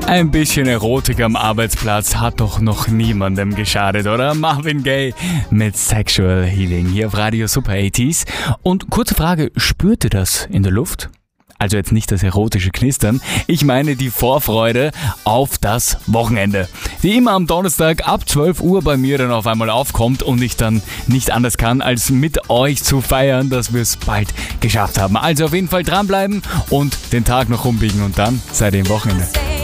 Ein bisschen Erotik am Arbeitsplatz hat doch noch niemandem geschadet, oder? Marvin Gaye mit Sexual Healing hier auf Radio Super 80s. Und kurze Frage, spürt ihr das in der Luft? Also jetzt nicht das erotische Knistern, ich meine die Vorfreude auf das Wochenende, die immer am Donnerstag ab 12 Uhr bei mir dann auf einmal aufkommt und ich dann nicht anders kann, als mit euch zu feiern, dass wir es bald geschafft haben. Also auf jeden Fall dranbleiben und den Tag noch rumbiegen und dann seid ihr im Wochenende.